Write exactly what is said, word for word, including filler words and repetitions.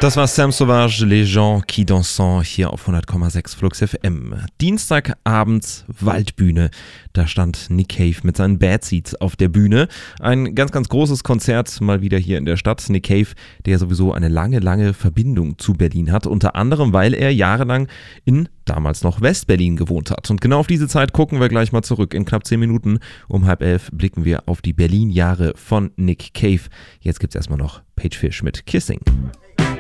Das war Sam Sauvage, Les gens qui dansent, hier auf hundert Komma sechs Flux F M. Dienstagabends Waldbühne. Da stand Nick Cave mit seinen Bad Seeds auf der Bühne. Ein ganz, ganz großes Konzert mal wieder hier in der Stadt. Nick Cave, der sowieso eine lange, lange Verbindung zu Berlin hat. Unter anderem, weil er jahrelang in damals noch West-Berlin gewohnt hat. Und genau auf diese Zeit gucken wir gleich mal zurück. In knapp zehn Minuten um halb elf blicken wir auf die Berlin-Jahre von Nick Cave. Jetzt gibt's erstmal noch Page Fish mit Kissing.